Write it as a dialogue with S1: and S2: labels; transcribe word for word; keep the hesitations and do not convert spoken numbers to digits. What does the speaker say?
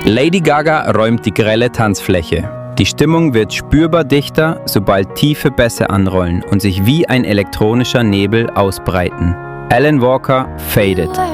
S1: Lady Gaga räumt die grelle Tanzfläche. Die Stimmung wird spürbar dichter, sobald tiefe Bässe anrollen und sich wie ein elektronischer Nebel ausbreiten. Alan Walker, Faded.